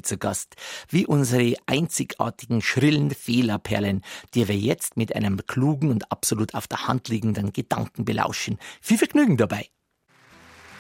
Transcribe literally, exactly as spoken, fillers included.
heute zu Gast, wie unsere einzigartigen, schrillen Fehlerperlen, die wir jetzt mit einem klugen und absolut auf der Hand liegenden Gedanken belauschen. Viel Vergnügen dabei!